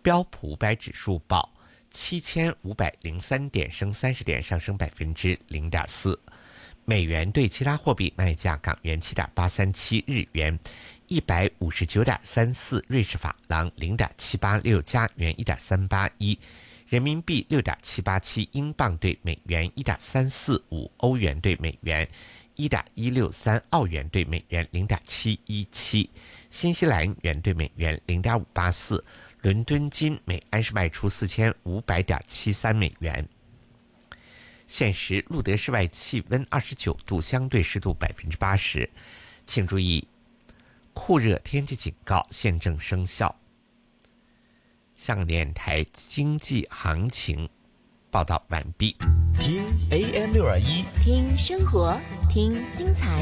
标普500指数报7503点，升30点，上升0.4%。美元对其他货币卖价：港元7.837，日元159.34，瑞士法郎0.786，加元1.381，人民币6.787，英镑对美元1.345，欧元对美元1.163，澳元对美元0.717，新西兰元对美元0.584。伦敦金每安士卖出4500.73美元。现时路德室外气温29度，相对湿度80%。请注意，酷热天气警告现正生效。香港电台经济行情报道完毕。 听 AM621， 听生活，听精彩。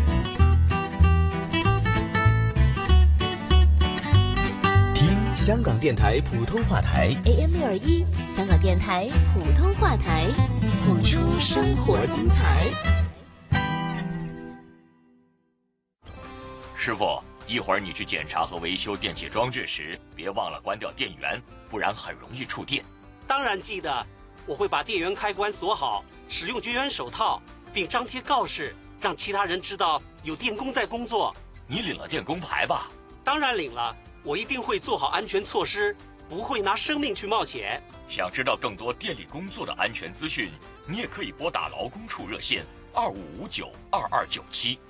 听香港电台普通话台 AM621，香港电台普通话台，谱出生活精彩。 师傅，一会儿你去检查和维修电器装置时，别忘了关掉电源，不然很容易触电。 当然记得，我会把电源开关锁好，使用绝缘手套，并张贴告示，让其他人知道有电工在工作。 你领了电工牌吧？ 当然领了，我一定会做好安全措施，不会拿生命去冒险。 想知道更多电力工作的安全资讯，你也可以拨打劳工处热线25592297。